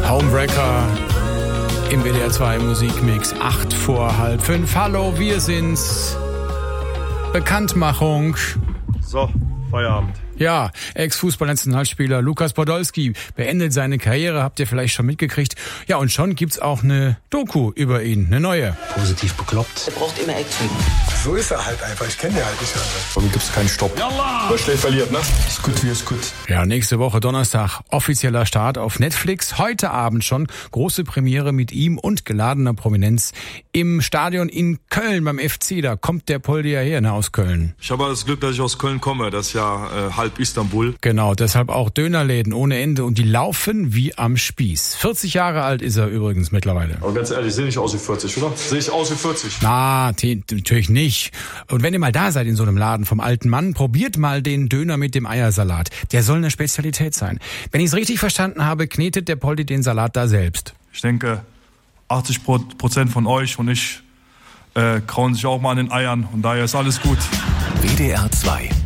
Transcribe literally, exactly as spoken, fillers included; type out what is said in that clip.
Homewrecker im W D R zwei Musikmix, acht vor halb fünf. Hallo, wir sind's. Bekanntmachung. So, Feierabend. Ja, Ex-Fußball-Nationalspieler Lukas Podolski beendet seine Karriere, habt ihr vielleicht schon mitgekriegt. Ja, und schon gibt's auch eine Doku über ihn, eine neue. Positiv bekloppt. Er braucht immer Action. So ist er halt einfach, ich kenne den halt nicht anders. Und gibt's keinen Stopp. Yalla! Nur schlecht verliert, ne? Ist gut wie ist gut. Ja, nächste Woche Donnerstag offizieller Start auf Netflix. Heute Abend schon große Premiere mit ihm und geladener Prominenz im Stadion in Köln beim F C. Da kommt der Poldi ja her, ne, aus Köln. Ich habe das Glück, dass ich aus Köln komme. Das ist ja äh, halb Istanbul. Genau, deshalb auch Dönerläden ohne Ende und die laufen wie am Spieß. vierzig Jahre alt ist er übrigens mittlerweile. Aber ganz ehrlich, sehe ich aus wie vierzig, oder? Sehe ich aus wie vierzig? Na, t- natürlich nicht. Und wenn ihr mal da seid in so einem Laden vom alten Mann, probiert mal den Döner mit dem Eiersalat. Der soll eine Spezialität sein. Wenn ich es richtig verstanden habe, knetet der Poldi den Salat da selbst. Ich denke, achtzig Prozent von euch und ich äh, kauen sich auch mal an den Eiern und daher ist alles gut. W D R zwei